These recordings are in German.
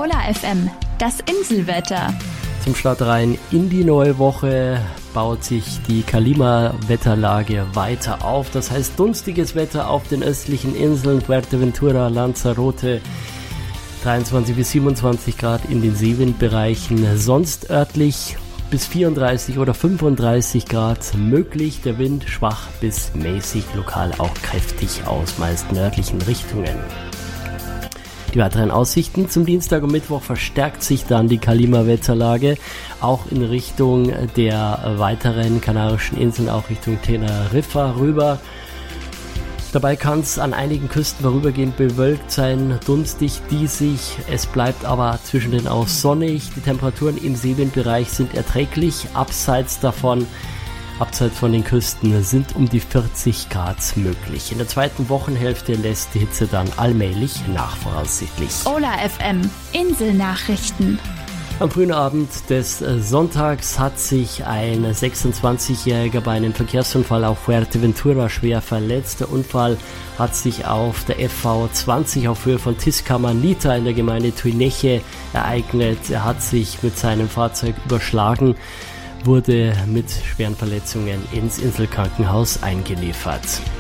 Ola FM, das Inselwetter. Zum Start rein in die neue Woche baut sich die Kalima-Wetterlage weiter auf. Das heißt dunstiges Wetter auf den östlichen Inseln, Fuerteventura, Lanzarote, 23 bis 27 Grad in den Seewindbereichen. Sonst örtlich bis 34 oder 35 Grad möglich. Der Wind schwach bis mäßig, lokal auch kräftig aus meist nördlichen Richtungen. Die weiteren Aussichten zum Dienstag und Mittwoch verstärkt sich dann die Kalima-Wetterlage, auch in Richtung der weiteren Kanarischen Inseln, auch Richtung Teneriffa rüber. Dabei kann es an einigen Küsten vorübergehend bewölkt sein, dunstig, diesig. Es bleibt aber zwischendrin auch sonnig. Die Temperaturen im Seewindbereich sind erträglich. Abseits von den Küsten sind um die 40 Grad möglich. In der zweiten Wochenhälfte lässt die Hitze dann allmählich nach, voraussichtlich. Ola FM, Inselnachrichten. Am frühen Abend des Sonntags hat sich ein 26-Jähriger bei einem Verkehrsunfall auf Fuerteventura schwer verletzt. Der Unfall hat sich auf der FV 20 auf Höhe von Tiscamanita in der Gemeinde Tuineche ereignet. Er hat sich mit seinem Fahrzeug überschlagen, wurde mit schweren Verletzungen ins Inselkrankenhaus eingeliefert.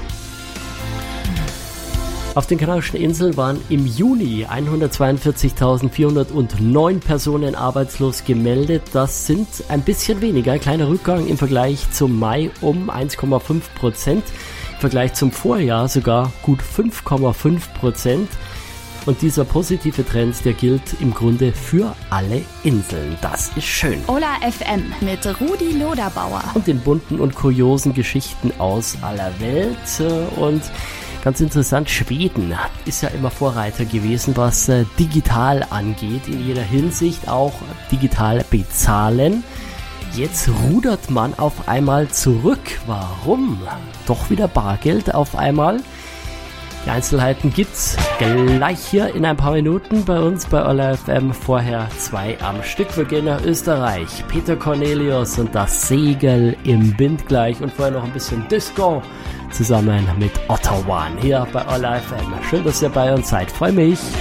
Auf den Kanarischen Inseln waren im Juni 142.409 Personen arbeitslos gemeldet. Das sind ein bisschen weniger, ein kleiner Rückgang im Vergleich zum Mai um 1,5%. Im Vergleich zum Vorjahr sogar gut 5,5%. Und dieser positive Trend, der gilt im Grunde für alle Inseln. Das ist schön. Ola FM mit Rudi Loderbauer. Und den bunten und kuriosen Geschichten aus aller Welt. Und ganz interessant, Schweden ist ja immer Vorreiter gewesen, was digital angeht. In jeder Hinsicht auch digital bezahlen. Jetzt rudert man auf einmal zurück. Warum? Doch wieder Bargeld auf einmal. Die Einzelheiten gibt's gleich hier in ein paar Minuten bei uns bei Ola FM. Vorher 2 am Stück. Wir gehen nach Österreich. Peter Cornelius und das Segel im Wind gleich. Und vorher noch ein bisschen Disco zusammen mit Ottawa hier bei Ola FM. Schön, dass ihr bei uns seid. Freue mich.